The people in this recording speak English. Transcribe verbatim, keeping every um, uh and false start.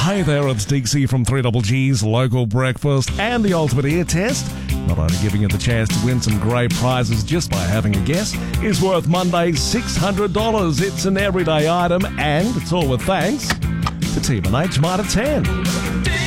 Hey there, it's Dixie from three G's Local Breakfast and the Ultimate Ear Test. Not only giving you the chance to win some great prizes just by having a guess, is worth Monday's six hundred dollars. It's an everyday item and it's all with thanks to Team N H Mitre ten.